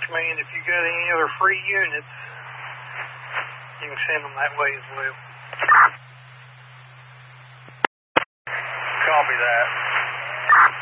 man. If you got any other free units, you can send them that way as well. Copy that.